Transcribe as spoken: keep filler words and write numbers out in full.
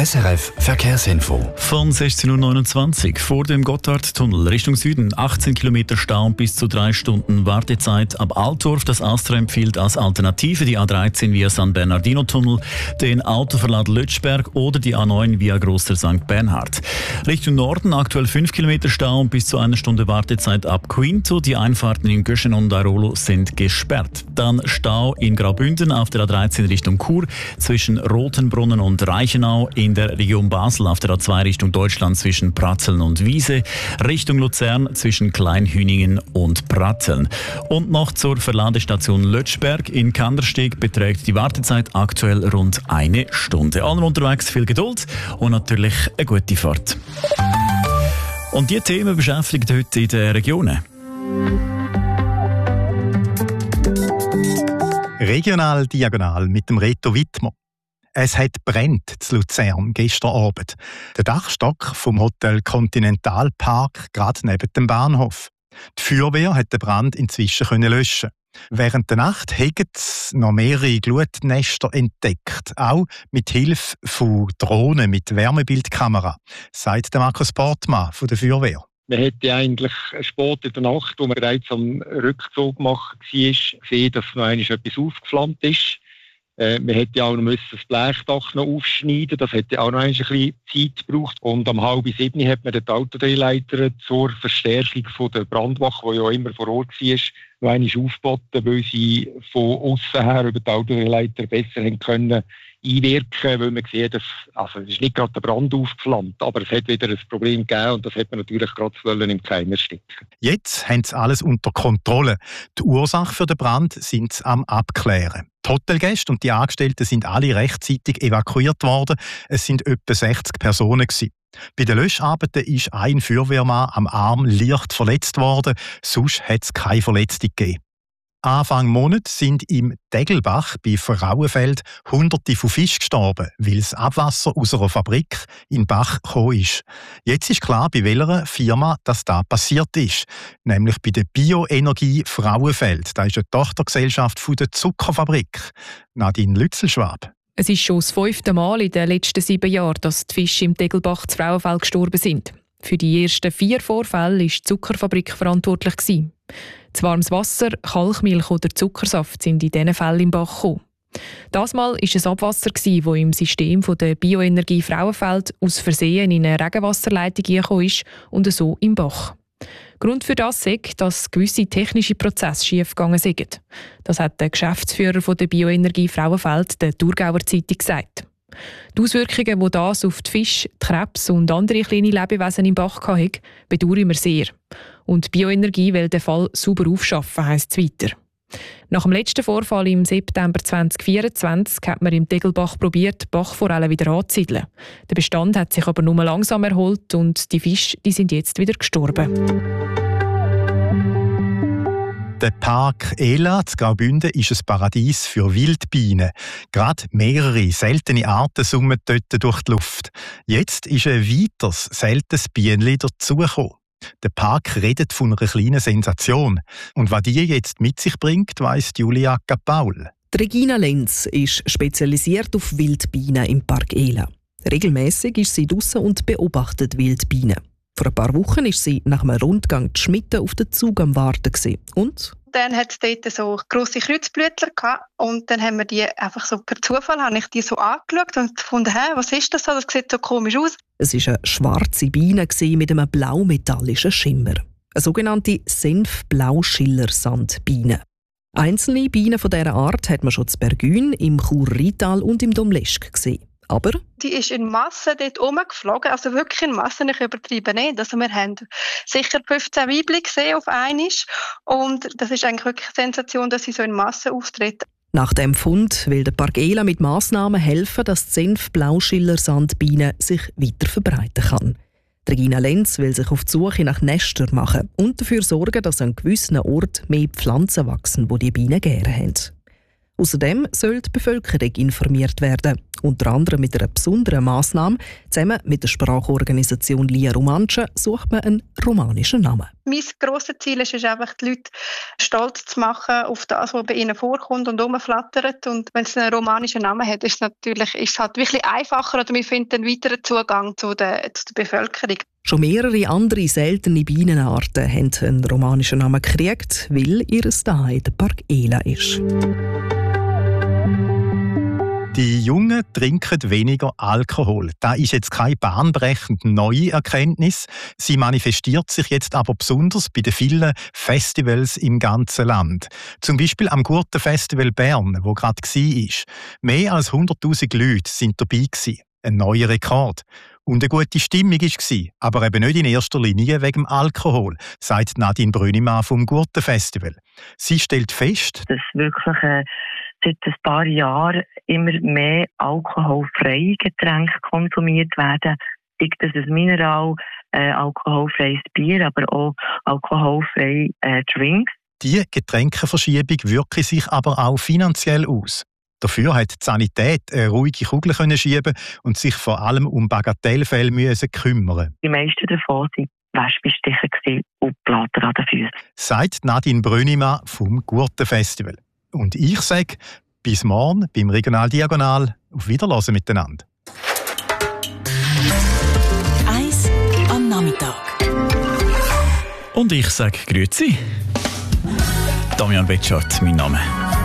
S R F Verkehrsinfo. Von sechzehn Uhr neunundzwanzig vor dem Gotthardtunnel Richtung Süden. achtzehn Kilometer Stau bis zu drei Stunden Wartezeit. Ab Altdorf. Das Astra empfiehlt als Alternative die A dreizehn via San Bernardino-Tunnel, den Autoverlad Lötschberg oder die A neun via Grosser Sankt Bernhard. Richtung Norden aktuell fünf Kilometer Stau bis zu einer Stunde Wartezeit ab Quinto. Die Einfahrten in Göschen und Airolo sind gesperrt. Dann Stau in Graubünden auf der A dreizehn Richtung Chur zwischen Rotenbrunnen und Reichenau. In der Region Basel auf der A zwei Richtung Deutschland zwischen Pratzeln und Wiese, Richtung Luzern zwischen Kleinhüningen und Pratzeln. Und noch zur Verladestation Lötschberg in Kandersteg beträgt die Wartezeit aktuell rund eine Stunde. Allen unterwegs viel Geduld und natürlich eine gute Fahrt. Und diese Themen beschäftigen heute in den Regionen. Regional Diagonal mit dem Reto Wittmer. Es hat brennt zu Luzern gestern Abend. Der Dachstock vom Hotel Continental Park gerade neben dem Bahnhof. Die Feuerwehr hat den Brand inzwischen können löschen. Während der Nacht haben sie noch mehrere Glutnester entdeckt, auch mit Hilfe von Drohnen mit Wärmebildkamera, sagt der Markus Portmann von der Feuerwehr. Man hätte eigentlich spät in der Nacht, wo man bereits am Rückzug gemacht war, gesehen, dass noch einmal etwas aufgeflammt ist. Äh, man hätte auch noch das Blechdach noch aufschneiden, das hätte auch noch ein bisschen Zeit gebraucht. Und um halb sieben hat man den Autodrehleiter zur Verstärkung von der Brandwache, die ja immer vor Ort war, noch einmal aufgeboten, weil sie von außen her über den Autodrehleiter besser haben können einwirken, weil man sieht, dass, also es ist nicht gerade der Brand aufgeflammt, aber es hat wieder ein Problem gegeben und das hat man natürlich gerade wollen im Keim ersticken. Jetzt haben sie alles unter Kontrolle. Die Ursache für den Brand sind sie am Abklären. Die Hotelgäste und die Angestellten sind alle rechtzeitig evakuiert worden. Es sind etwa sechzig Personen gewesen. Bei den Löscharbeiten ist ein Feuerwehrmann am Arm leicht verletzt worden, sonst hat es keine Verletzung gegeben. Anfang Monat sind im Degelbach bei Frauenfeld Hunderte von Fischen gestorben, weil das Abwasser aus einer Fabrik in den Bach gekommen ist. Jetzt ist klar, bei welcher Firma das da passiert ist. Nämlich bei der Bioenergie Frauenfeld. Das ist eine Tochtergesellschaft von der Zuckerfabrik. Nadine Lützelschwab. Es ist schon das fünfte Mal in den letzten sieben Jahren, dass die Fische im Degelbach zu Frauenfeld gestorben sind. Für die ersten vier Vorfälle war die Zuckerfabrik verantwortlich. Das warmes Wasser, Kalkmilch oder Zuckersaft sind in diesen Fällen im Bach gekommen. Das Mal war es Abwasser, das im System der Bioenergie Frauenfeld aus Versehen in eine Regenwasserleitung gekommen ist und so im Bach. Grund für das ist, dass gewisse technische Prozesse schiefgegangen sind. Das hat der Geschäftsführer der Bioenergie Frauenfeld der Thurgauer Zeitung gesagt. Die Auswirkungen, die das auf die Fische, die Krebs und andere kleine Lebewesen im Bach hatten, bedauern wir sehr. Und Bioenergie will den Fall sauber aufschaffen, heisst es weiter. Nach dem letzten Vorfall im September zweitausendvierundzwanzig hat man im Degelbach probiert, die Bachforellen wieder anzusiedeln. Der Bestand hat sich aber nur langsam erholt und die Fische die sind jetzt wieder gestorben. Der Park Ela in Graubünden ist ein Paradies für Wildbienen. Gerade mehrere seltene Arten summen dort durch die Luft. Jetzt ist ein weiteres seltenes Bienchen dazugekommen. Der Park redet von einer kleinen Sensation. Und was die jetzt mit sich bringt, weiss Julia Capaul. Regina Lenz ist spezialisiert auf Wildbienen im Park Ela. Regelmäßig ist sie draussen und beobachtet Wildbienen. Vor ein paar Wochen war sie nach einem Rundgang die Schmitten auf den Zug am Warten. Und? Dann hat es dort so grosse Kreuzblütler gehabt und dann haben wir die einfach so per Zufall habe ich die so angeschaut und gefunden, hä, was ist das so? Das sieht so komisch aus. Es war eine schwarze Biene mit einem blaumetallischen Schimmer. Eine sogenannte Senf-Blauschiller-Sandbiene. Einzelne Bienen von dieser Art hat man schon in Bergün, im Chur-Rital und im Domleschg gesehen. Aber die ist in Massen dort rumgeflogen, also wirklich in Massen, ich übertreibe nicht. Also wir haben sicher fünfzehn Weibchen gesehen auf einmal und das ist eigentlich wirklich eine Sensation, dass sie so in Massen auftritt. Nach dem Fund will der Park Ela mit Massnahmen helfen, dass die Senf-Blauschiller-Sandbiene sich weiter verbreiten kann. Regina Lenz will sich auf die Suche nach Nestern machen und dafür sorgen, dass an gewissen Orten mehr Pflanzen wachsen, die die Bienen gerne haben. Außerdem soll die Bevölkerung informiert werden. unter anderem mit einer besonderen Massnahme. Zusammen mit der Sprachorganisation Lia Romancia sucht man einen romanischen Namen. Mein grosses Ziel ist es einfach, die Leute stolz zu machen auf das, was bei ihnen vorkommt und rumflattert. Und wenn es einen romanischen Namen hat, ist es natürlich ist es halt wirklich einfacher oder wir finden einen weiteren Zugang zu der, zu der Bevölkerung. Schon mehrere andere seltene Bienenarten haben einen romanischen Namen gekriegt, weil ihr Zuhause der Park Ela ist. Die Jungen trinken weniger Alkohol. Das ist jetzt keine bahnbrechende neue Erkenntnis. Sie manifestiert sich jetzt aber besonders bei den vielen Festivals im ganzen Land. Zum Beispiel am Gurtenfestival Bern, wo gerade war. Mehr als hunderttausend Leute sind dabei gewesen. Ein neuer Rekord. Und eine gute Stimmung war, aber eben nicht in erster Linie wegen dem Alkohol, sagt Nadine Brünimann vom Gurtenfestival. Sie stellt fest, dass wirklich äh, seit ein paar Jahren immer mehr alkoholfreie Getränke konsumiert werden. Sei das ein Mineral, äh, alkoholfreies Bier, aber auch alkoholfreie äh, Drinks. Die Getränkeverschiebung wirke sich aber auch finanziell aus. Dafür hat die Sanität eine ruhige Kugel können schieben und sich vor allem um Bagatellfälle müssen kümmern. Die meisten davon waren Wespenstiche und Plater an den Füßen. Sagt Nadine Brünimann vom Gurtenfestival. Und ich sage, bis morgen beim Regional Diagonal. Auf Wiederhören miteinander. Eis am Nachmittag. Und ich sage Grüezi. Damian Betschart, mein Name.